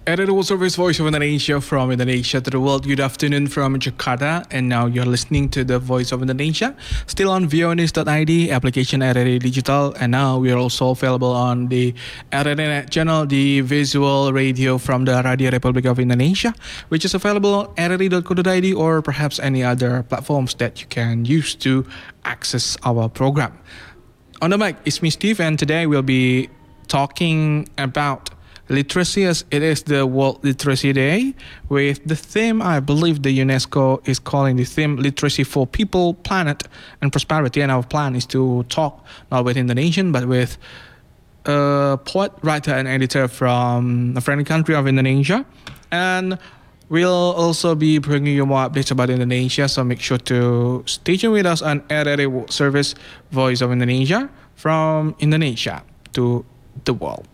Editor Service Voice of Indonesia from Indonesia to the world. Good afternoon from Jakarta, and now you're listening to the Voice of Indonesia. Still on vonews.id, application RRI Digital, and now we are also available on the RRI Net channel, the visual radio from the Radio Republic of Indonesia, which is available on rri.co.id or perhaps any other platforms that you can use to access our program. On the mic, it's me, Steve, and today we'll be talking about literacy, as it is the World Literacy Day, with the theme, I believe the UNESCO is calling the theme Literacy for People, Planet and Prosperity. And our plan is to talk not with Indonesian, but with a poet, writer and editor from a friendly country of Indonesia. And we'll also be bringing you more updates about Indonesia, so make sure to stay tuned with us on RRI World Service, Voice of Indonesia, from Indonesia to the world.